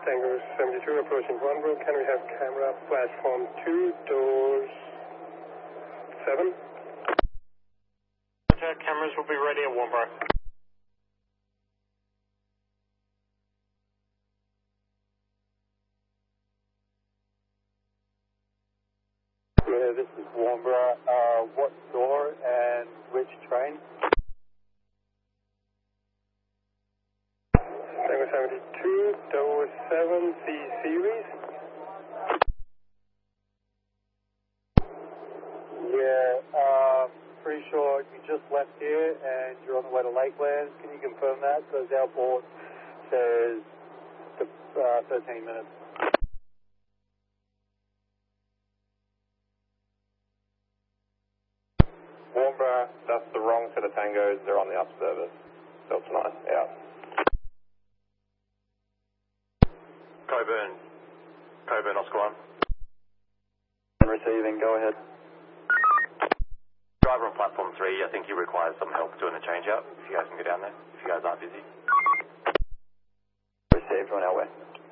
Tango 72 approaching Wanborough. Can we have camera platform 2, doors 7? Cameras will be ready at Wanborough. Yeah, this is Wanborough. What door and which train? Tango 72, door 7, C series. Yeah, pretty sure you just left here and you're on the way to Lakelands. Can you confirm that? Because our board says 13 minutes. Wanborough, that's the wrong set of tangos. They're on the up service. Delta 9, out. Coburn, Oscar 1. Receiving, go ahead. Driver on platform 3, I think he requires some help doing a change out. If you guys can go down there, if you guys aren't busy. Received, on our way.